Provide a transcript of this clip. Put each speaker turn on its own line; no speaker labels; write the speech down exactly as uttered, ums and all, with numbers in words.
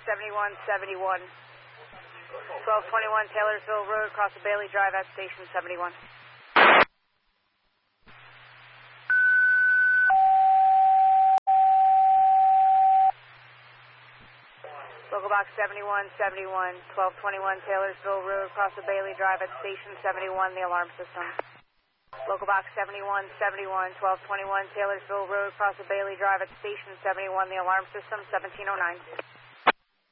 seventy-one seventy-one. twelve twenty-one Taylorsville Road, across the Bailey Drive at Station seventy-one. Local box seventy-one seventy-one, twelve twenty-one Taylorsville Road, across the Bailey Drive at Station seventy-one, the alarm system. Local box seventy-one seventy-one, twelve twenty-one Taylorsville Road, across the Bailey Drive at Station seventy-one, the alarm system, seventeen oh nine.